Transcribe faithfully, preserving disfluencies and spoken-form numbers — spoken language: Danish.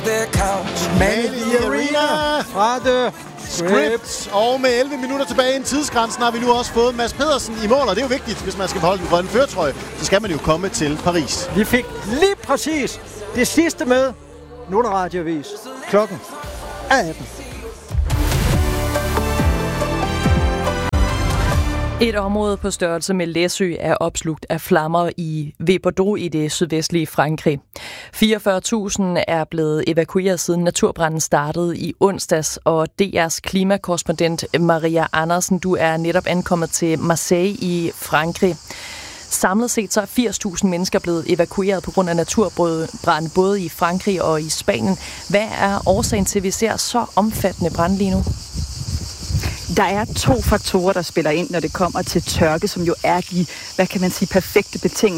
their couch. Man in the Arena fra The Script. Og med elleve minutter tilbage i en tidsgrænsen har vi nu også fået Mads Pedersen i mål, og det er jo vigtigt, hvis man skal beholde den grønne førertrøje, så skal man jo komme til Paris. Vi fik lige præcis det sidste med. Nu er der radioavis. Klokken er atten. Et område på størrelse med Læsø er opslugt af flammer i ved Bordeaux i det sydvestlige Frankrig. fireogfyrre tusind er blevet evakueret siden naturbranden startede i onsdags, og D R's klimakorrespondent Maria Andersen, du er netop ankommet til Marseille i Frankrig. Samlet set så er firs tusind mennesker blevet evakueret på grund af naturbrand både i Frankrig og i Spanien. Hvad er årsagen til, at vi ser så omfattende brand lige nu? Der er to faktorer, der spiller ind, når det kommer til tørke, som jo er de, hvad kan man sige, perfekte betingelser